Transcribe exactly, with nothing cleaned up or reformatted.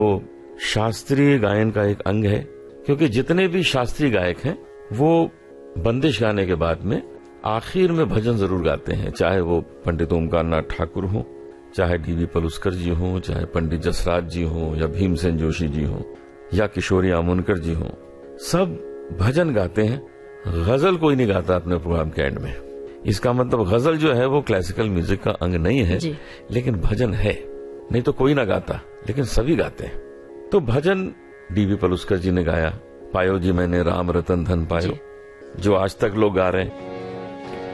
वो शास्त्रीय गायन का एक अंग है, क्योंकि जितने भी शास्त्रीय गायक हैं वो बंदिश गाने के बाद में आखिर में भजन जरूर गाते हैं, चाहे वो पंडित ओमकार नाथ ठाकुर हो, चाहे डीवी पलुस्कर जी हो, चाहे पंडित जसराज जी हो, या भीमसेन जोशी जी हो, या किशोरी आमोनकर जी हो, सब भजन गाते हैं। गजल कोई नहीं गाता अपने प्रोग्राम के एंड में। इसका मतलब गजल जो है वो क्लासिकल म्यूजिक का अंग नहीं है, लेकिन भजन है। नहीं तो कोई ना गाता, लेकिन सभी गाते हैं। तो भजन डीवी पलुस्कर जी ने गाया, पायो जी मैंने राम रतन धन पायो, जो आज तक लोग गा रहे हैं।